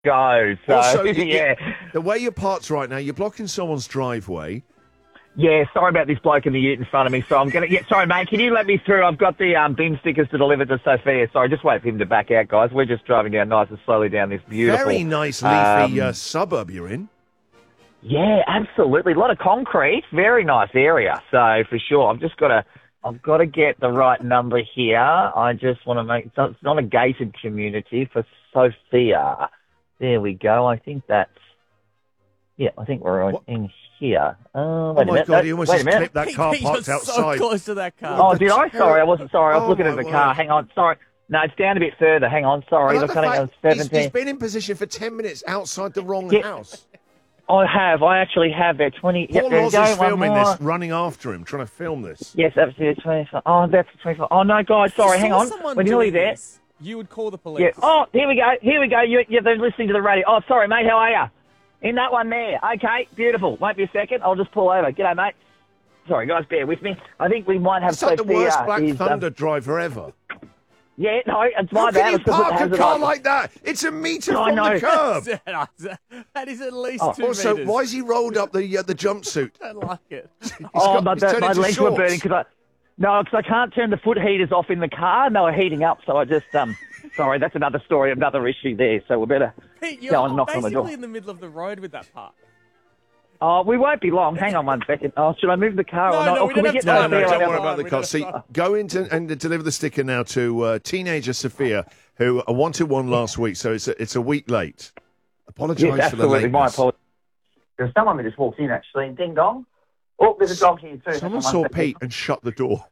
go. So, Also, yeah. The way you're parked right now, you're blocking someone's driveway. Yeah, sorry about this bloke in the ute in front of me. So I'm going to... Yeah, sorry, mate, can you let me through? I've got the bin stickers to deliver to Sophia. Sorry, just wait for him to back out, guys. We're just driving down nice and slowly down this beautiful... Very nice leafy suburb you're in. Yeah, absolutely. A lot of concrete. Very nice area. So, for sure, I've got to get the right number here. I just want to make... It's not a gated community for Sophia. There we go. I think that's... Yeah, I think we're in here. Oh, my God, you almost just clipped that car parked outside. So close to that car. Oh, did I? Sorry, I wasn't sorry. I was looking at the car. Hang on, sorry. No, it's down a bit further. Hang on, sorry. I like Look, I think it was 17. He's been in position for 10 minutes outside the wrong house. I have. I actually have there. 20. Paul there Laws you go, is filming one more. this, running after him, trying to film this. Yes, absolutely. 25. Oh, that's 25. Oh, no, guys, sorry. Hang on. We're nearly there. You would call the police. Yeah. Oh, here we go. Here we go. You're listening to the radio. Oh, sorry, mate. How are you? In that one there. Okay, beautiful. Won't be a second. I'll just pull over. G'day, mate. Sorry, guys, bear with me. I think we might have It's like the worst Sophia Black is, Thunder driver ever. Yeah, no, it's my How bad. can you It's just park a hazard car light. like that? It's a metre I from know. the curb. That is at least 2 Also, metres. why has he rolled up the jumpsuit? I don't like it. He's My turned into legs were shorts. burning because I can't turn the foot heaters off in the car. And they were heating up, so I just sorry, that's another story, another issue there. So we better Pete, go and you're knock on the door. basically in the middle of the road with that part. Oh, we won't be long. Hang on 1 second. Oh, should I move the car or not? No, Oh, we can don't we get have No, time. no, Sophia don't out worry of about the We car. don't See, have go into and deliver the sticker now to teenager Sophia, who wanted one last week, so it's a week late. Apologise Yes, for the absolutely. My lateness. apologies. There's someone that just walked in, actually. Ding dong. Oh, there's a dog here, too. Someone Hang on saw 1 second. Pete and shut the door.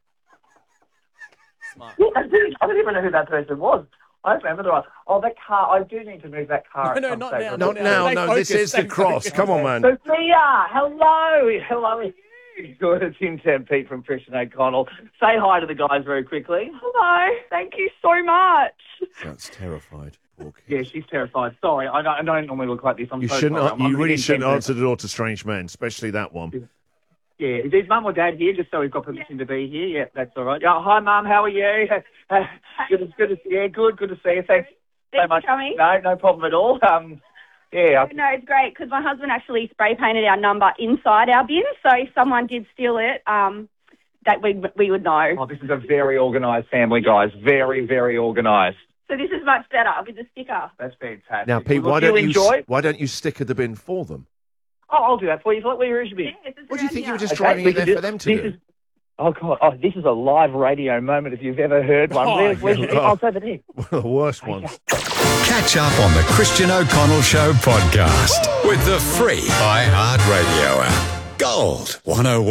Smart. Yeah, I don't even know who that person was. I don't remember the right. Oh, that car. I do need to move that car. No, at some not stage. now, Not Stay now, no, this focused, is the stay cross. focused. Come on, man. Sophia, hello. Good, it's Tim Pete from Christian O'Connell. Say hi to the guys very quickly. Hello, thank you so much. That's terrified. Poor kid. Yeah, she's terrified. Sorry, I don't normally look like this. I'm You so shouldn't. sorry. I'm You really really shouldn't intense. answer the door to strange men, especially that one. Yeah, is his mum or dad here? Just so we've got permission to be here. Yeah, that's all right. Yeah, hi, Mum. How are you? Good to see you. Good to see you. Thanks so Thanks much. for coming. No problem at all. Yeah. No, it's great because my husband actually spray painted our number inside our bin, so if someone did steal it, that we would know. Oh, this is a very organised family, guys. Very, very organised. So this is much better with the sticker. That's fantastic. Now, Pete, Well, why look, don't enjoy? why don't you sticker the bin for them? Oh, I'll do that for you. Where you should be. Yeah, it's What do you around think you were here. just driving we it there can for them to this do? is- Oh, God. Oh, this is a live radio moment if you've ever heard one. Where's yeah. I'll say that here. One of the worst ones. Catch up on the Christian O'Connell Show podcast with the free iHeartRadio app. Gold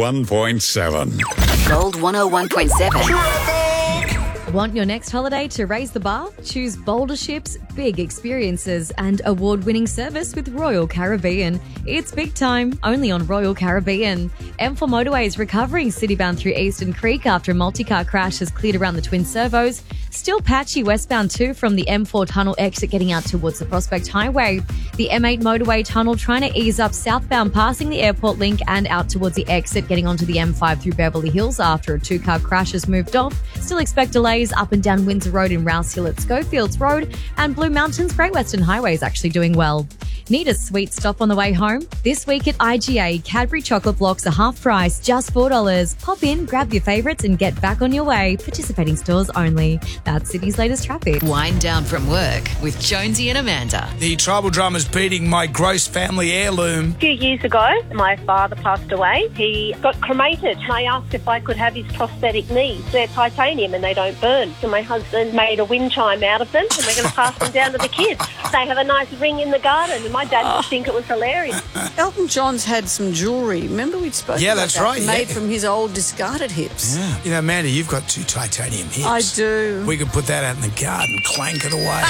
101.7. Gold 101.7. Want your next holiday to raise the bar? Choose bolder ships, big experiences, and award-winning service with Royal Caribbean. It's big time, only on Royal Caribbean. M4 Motorway is recovering citybound through Eastern Creek after a multi-car crash has cleared around the twin servos. Still patchy westbound too from the M4 tunnel exit getting out towards the Prospect Highway. The M8 motorway tunnel trying to ease up southbound passing the airport link and out towards the exit getting onto the M5 through Beverly Hills after a two-car crash has moved off. Still expect delays up and down Windsor Road in Rouse Hill at Schofields Road, and Blue Mountains Great Western Highway is actually doing well. Need a sweet stop on the way home? This week at IGA, Cadbury chocolate blocks are half price, just $4. Pop in, grab your favourites and get back on your way. Participating stores only. That's City's latest traffic. Wind down from work with Jonesy and Amanda. The tribal drummer's beating my gross family heirloom. A few years ago, my father passed away. He got cremated. I asked if I could have his prosthetic knees. They're titanium and they don't burn. So my husband made a wind chime out of them and we're going to pass them down to the kids. They have a nice ring in the garden and my dad would think it was hilarious. Elton John's had some jewellery. Remember we'd spoken Yeah, about that's that? right, Made yeah. from his old discarded hips. Yeah. You know, Amanda, you've got 2 titanium hips. I do. We could put that out in the garden, clank it away.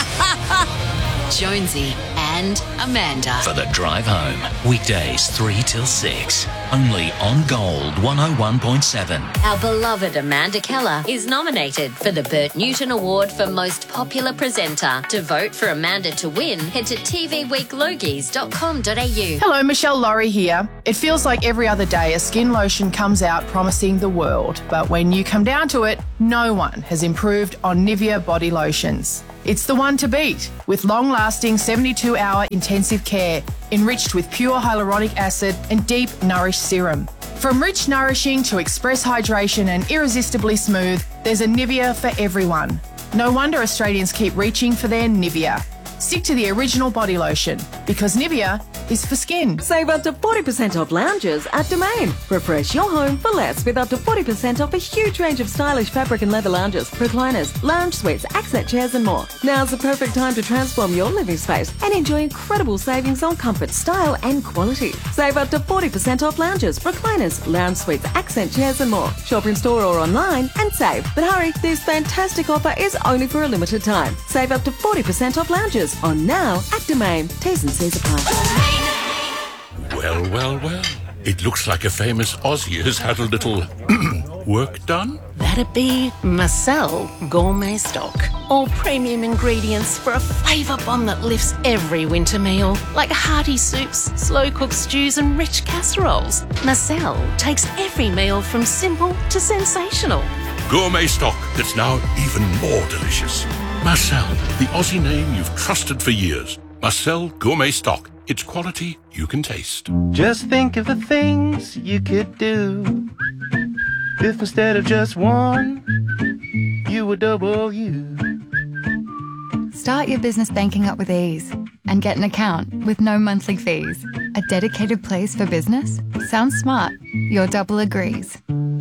Jonesy and Amanda. For the drive home. Weekdays 3 till 6. Only on Gold 101.7. Our beloved Amanda Keller is nominated for the Bert Newton Award for Most Popular Presenter. To vote for Amanda to win, head to tvweeklogies.com.au. Hello, Michelle Laurie here. It feels like every other day a skin lotion comes out promising the world. But when you come down to it, no one has improved on Nivea body lotions. It's the one to beat. With long-lasting 72-hour 24-hour intensive care, enriched with pure hyaluronic acid and deep Nourish serum. From rich nourishing to express hydration and irresistibly smooth, there's a Nivea for everyone. No wonder Australians keep reaching for their Nivea. Stick to the original body lotion, because Nivea is for skin. Save up to 40% off lounges at Domain. Refresh your home for less with up to 40% off a huge range of stylish fabric and leather lounges, recliners, lounge suites, accent chairs and more. Now's the perfect time to transform your living space and enjoy incredible savings on comfort, style and quality. Save up to 40% off lounges, recliners, lounge suites, accent chairs and more. Shop in store or online and save. But hurry, this fantastic offer is only for a limited time. Save up to 40% off lounges on now at Domain. T's and C's apply. Well, well, well. It looks like a famous Aussie has had a little work done. That'd be Marcel Gourmet Stock. All premium ingredients for a flavour bomb that lifts every winter meal, like hearty soups, slow-cooked stews and rich casseroles. Marcel takes every meal from simple to sensational. Gourmet stock that's now even more delicious. Marcel, the Aussie name you've trusted for years. Marcel Gourmet Stock. It's quality you can taste. Just think of the things you could do if instead of just one, you were double you. Start your business banking up with ease and get an account with no monthly fees. A dedicated place for business? Sounds smart. Your double agrees.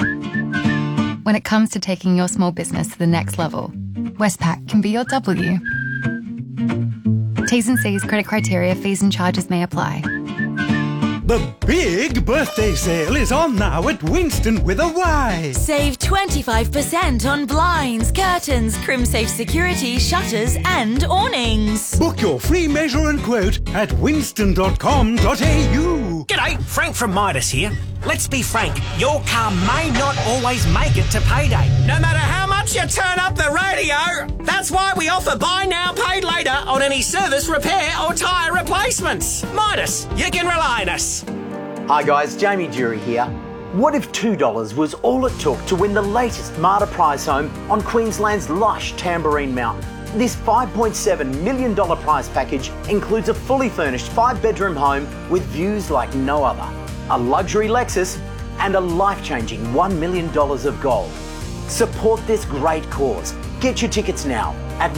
When it comes to taking your small business to the next level, Westpac can be your W. T's and C's, credit criteria, fees and charges may apply. The big birthday sale is on now at Winston with a Y. Save 25% on blinds, curtains, CrimSafe security, shutters and awnings. Book your free measure and quote at winston.com.au. G'day, Frank from Midas here. Let's be frank, your car may not always make it to payday. No matter how much you turn up the radio. That's why we offer buy now, pay later on any service, repair or tyre replacements. Midas, you can rely on us. Hi guys, Jamie Jury here. What if $2 was all it took to win the latest Marta prize home on Queensland's lush Tambourine Mountain? This $5.7 million prize package includes a fully furnished 5-bedroom home with views like no other, a luxury Lexus and a life-changing $1 million of gold. Support this great cause. Get your tickets now at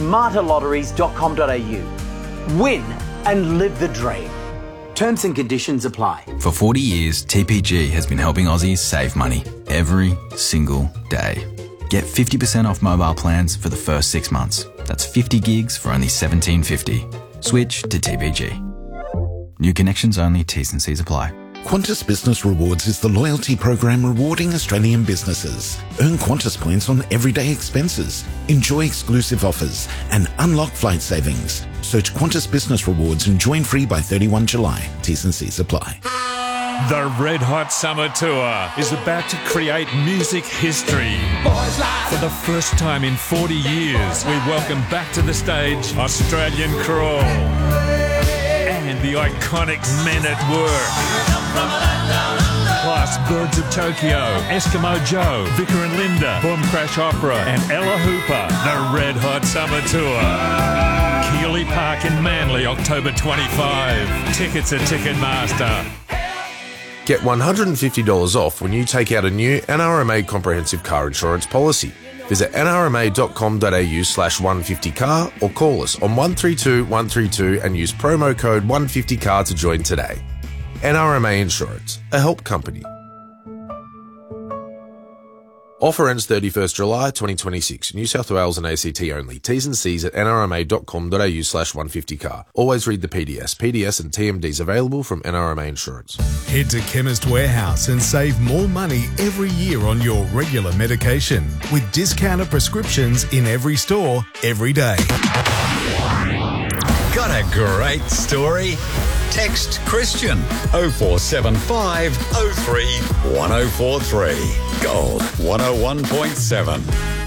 martalotteries.com.au. Win and live the dream. Terms and conditions apply. For 40 years, TPG has been helping Aussies save money every single day. Get 50% off mobile plans for the first 6 months. That's 50 gigs for only $17.50. Switch to TPG. New connections only, T's and C's apply. Qantas Business Rewards is the loyalty program rewarding Australian businesses. Earn Qantas points on everyday expenses, enjoy exclusive offers, and unlock flight savings. Search Qantas Business Rewards and join free by 31 July. T's and C's apply. The Red Hot Summer Tour is about to create music history. For the first time in 40 years, we welcome back to the stage Australian Crawl and the iconic Men at Work. Plus Birds of Tokyo, Eskimo Joe, Vicar and Linda, Boom Crash Opera and Ella Hooper. The Red Hot Summer Tour. Keeley Park in Manly, October 25. Tickets at Ticketmaster. Get $150 off when you take out a new NRMA comprehensive car insurance policy. Visit nrma.com.au/150car or call us on 132 132 and use promo code 150car to join today. NRMA Insurance, a help company. Offer ends 31st July 2026. New South Wales and ACT only. T's and C's at nrma.com.au/150car. Always read the PDS. PDS and TMDs available from NRMA Insurance. Head to Chemist Warehouse and save more money every year on your regular medication with discounted prescriptions in every store, every day. Got a great story? Text Christian 0475 03 1043. Gold 101.7.